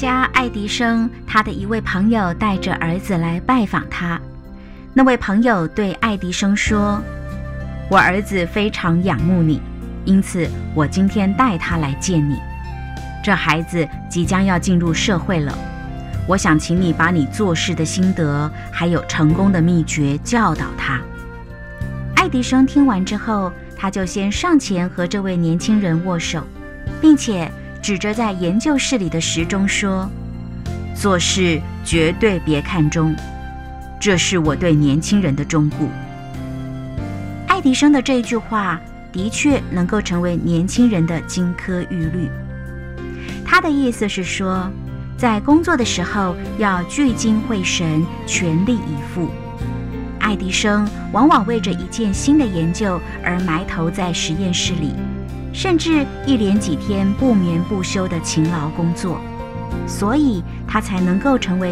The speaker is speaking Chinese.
家爱迪生，他的一位朋友带着儿子来拜访他。那位朋友对爱迪生说：“我儿子非常仰慕你，因此我今天带他来见你。这孩子即将要进入社会了，我想请你把你做事的心得，还有成功的秘诀教导他。”爱迪生听完之后，他就先上前和这位年轻人握手，并且指着在研究室里的时钟说：“做事绝对别看钟，这是我对年轻人的忠告。”爱迪生的这一句话的确能够成为年轻人的金科玉律。他的意思是说，在工作的时候要聚精会神，全力以赴。爱迪生往往为着一件新的研究而埋头在实验室里，甚至一连几天不眠不休的勤劳工作，所以他才能够成为